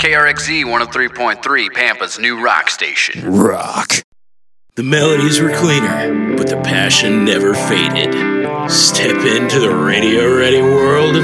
KRXZ 103.3, Pampa's new rock station. Rock. The melodies were cleaner, but the passion never faded. Step into the radio-ready world of